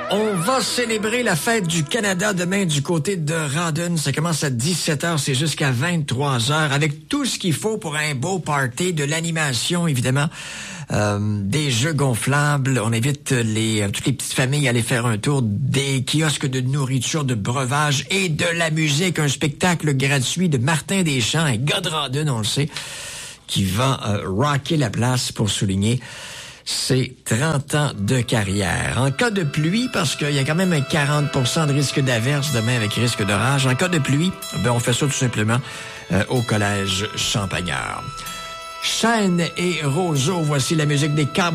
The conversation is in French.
On va célébrer la fête du Canada demain du côté de Rawdon. Ça commence à 17h, c'est jusqu'à 23h, avec tout ce qu'il faut pour un beau party, de l'animation, évidemment, des jeux gonflables. On invite toutes les petites familles à aller faire un tour, des kiosques de nourriture, de breuvage et de la musique. Un spectacle gratuit de Martin Deschamps, un gars de Rawdon, on le sait, qui va rocker la place pour souligner ses 30 ans de carrière. En cas de pluie, parce qu'il y a quand même un 40% de risque d'averse demain avec risque d'orage, en cas de pluie, on fait ça tout simplement au Collège Champagnard. Chêne et roseau, voici la musique des Cowboys.